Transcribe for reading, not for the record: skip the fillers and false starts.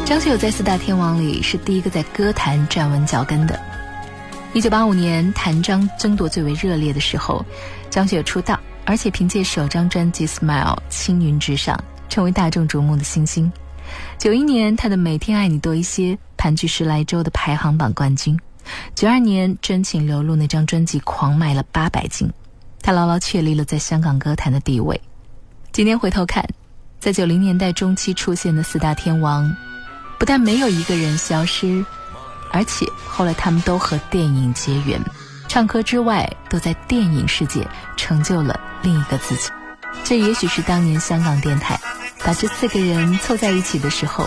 张学友在四大天王里是第一个在歌坛站稳脚跟的。1985年谭张争夺最为热烈的时候，张学友出道，而且凭借首张专辑 Smile 青云直上，成为大众瞩目的新星。91年他的每天爱你多一些盘踞10来周的排行榜冠军。92年真情流露那张专辑狂卖了800斤，他牢牢确立了在香港歌坛的地位。今天回头看，在90年代中期出现的四大天王，不但没有一个人消失，而且后来他们都和电影结缘，唱歌之外都在电影世界成就了另一个自己。这也许是当年香港电台把这4个人凑在一起的时候